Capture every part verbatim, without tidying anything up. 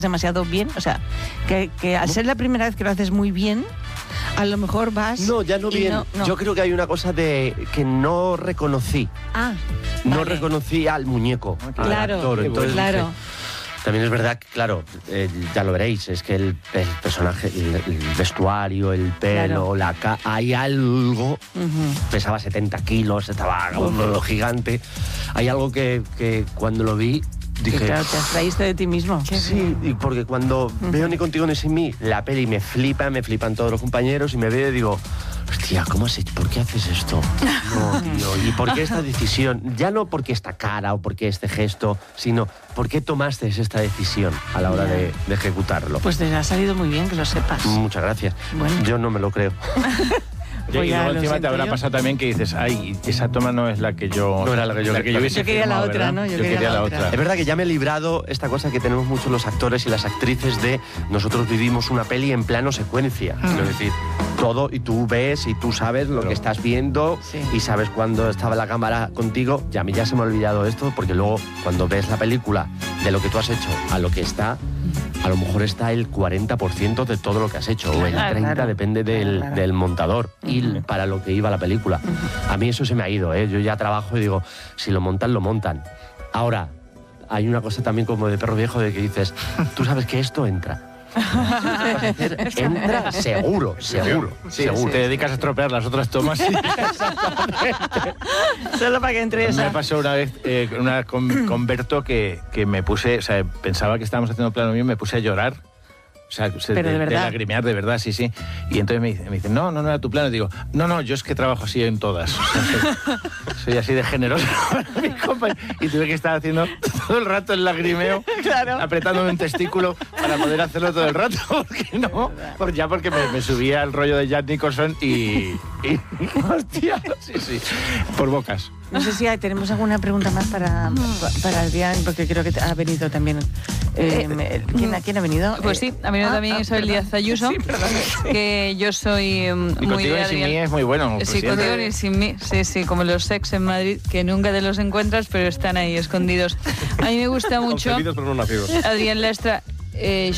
demasiado bien, o sea, que, que al ser la primera vez que lo haces muy bien, a lo mejor vas... No, ya no bien. No, no. Yo creo que hay una cosa de que no reconocí. Ah, No vale. reconocí al muñeco, Claro, al actor. Entonces claro. dije, también es verdad que, claro, eh, ya lo veréis, es que el, el personaje, el, el vestuario, el pelo, Claro. la ca hay algo, Ujú. pesaba setenta kilos, estaba uh, gigante. Hay algo que, que cuando lo vi dije... Que claro, te abstraíste de ti mismo. Sí, y porque cuando uh-huh. veo Ni contigo ni sin mí, la peli me flipa, me flipan todos los compañeros y me veo y digo, hostia, ¿cómo has hecho? ¿Por qué haces esto? No, tío, ¿y por qué esta decisión? Ya no porque esta cara o porque este gesto, sino ¿por qué tomaste esta decisión a la hora de, de ejecutarlo? Pues te ha salido muy bien, que lo sepas. Muchas gracias. Bueno. Yo no me lo creo. Pues y luego encima te habrá yo. pasado también que dices, ay, esa toma no es la que yo... No era la que yo, la que yo, yo quería la otra, ¿verdad? ¿no? Yo, yo quería, quería la otra. otra. Es verdad que ya me he librado esta cosa que tenemos muchos los actores y las actrices de nosotros vivimos una peli en plano secuencia. Mm. Es decir, todo y tú ves y tú sabes lo Pero, que estás viendo sí. y sabes cuando estaba la cámara contigo. Y a mí ya se me ha olvidado esto porque luego cuando ves la película de lo que tú has hecho a lo que está... a lo mejor está el cuarenta por ciento de todo lo que has hecho, o el treinta por ciento, claro, depende del, claro. del montador uh-huh. y para lo que iba la película. Uh-huh. A mí eso se me ha ido, ¿eh? Yo ya trabajo y digo, si lo montan, lo montan. Ahora, hay una cosa también como de perro viejo de que dices, tú sabes que esto entra. Entra seguro, seguro, sí, seguro. Sí, te dedicas a estropear las otras tomas. Sí. Solo para que entre esa. Me pasó una vez eh, una con, con Berto que, que me puse, o sea, pensaba que estábamos haciendo plano mío y me puse a llorar. O sea, Pero de, de verdad. de lagrimear, de verdad, sí, sí. Y entonces me dice, me dice, no, no, no era tu plano. Y digo, no, no, yo es que trabajo así en todas. O sea, soy, soy así de generoso. Y tuve que estar haciendo todo el rato el lagrimeo, claro. apretándome un testículo para poder hacerlo todo el rato. Porque no, porque ya porque me, me subía el rollo de Jack Nicholson y... y hostia, sí, sí, por bocas. No sé si hay, tenemos alguna pregunta más para, para Adrián, porque creo que ha venido también. Eh, eh, ¿quién, ¿Quién ha venido? Pues sí, ha venido ah, también ah, Isabel Díaz Ayuso, sí, perdón, sí. que yo soy um, y muy de Adrián. Sin mí es muy bueno. Sí, contigo ni sin mí, sí, sí, como los sex en Madrid, que nunca te los encuentras, pero están ahí escondidos. A mí me gusta mucho. Concebidos pero no nacidos. Adrián Lastra. Eh,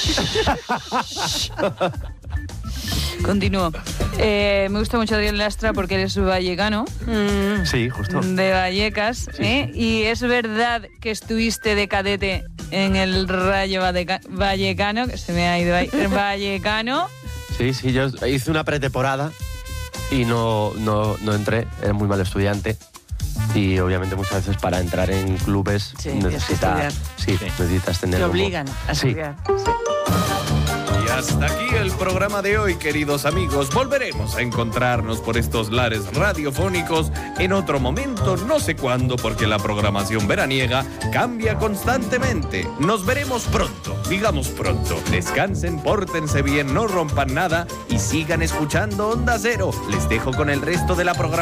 Continúo. Eh, me gusta mucho Adrián Lastra porque eres vallecano. Mm. Sí, justo. De Vallecas. Sí. ¿eh? Y es verdad que estuviste de cadete en el Rayo Vallecano, que se me ha ido ahí. Vallecano. Sí, sí, yo hice una pretemporada y no, no, no entré, era muy mal estudiante. Y obviamente muchas veces para entrar en clubes sí, necesitas, sí, sí. necesitas tener... Te obligan como... a estudiar. Sí. Sí. Y hasta aquí el programa de hoy, queridos amigos. Volveremos a encontrarnos por estos lares radiofónicos en otro momento, no sé cuándo, porque la programación veraniega cambia constantemente. Nos veremos pronto, digamos pronto. Descansen, pórtense bien, no rompan nada y sigan escuchando Onda Cero. Les dejo con el resto de la programación.